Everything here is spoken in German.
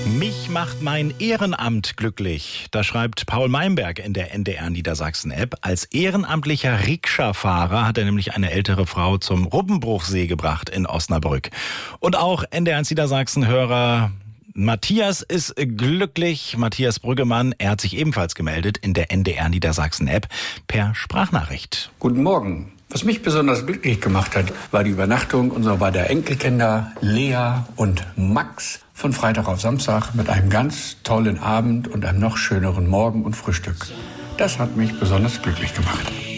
Mich macht mein Ehrenamt glücklich. Das schreibt Paul Meinberg in der NDR Niedersachsen-App. Als ehrenamtlicher Rikscha-Fahrer hat er nämlich eine ältere Frau zum Ruppenbruchsee gebracht in Osnabrück. Und auch NDR Niedersachsen-Hörer Matthias ist glücklich. Matthias Brüggemann, er hat sich ebenfalls gemeldet in der NDR Niedersachsen-App per Sprachnachricht. Guten Morgen. Was mich besonders glücklich gemacht hat, war die Übernachtung unserer beiden Enkelkinder Lea und Max von Freitag auf Samstag mit einem ganz tollen Abend und einem noch schöneren Morgen und Frühstück. Das hat mich besonders glücklich gemacht.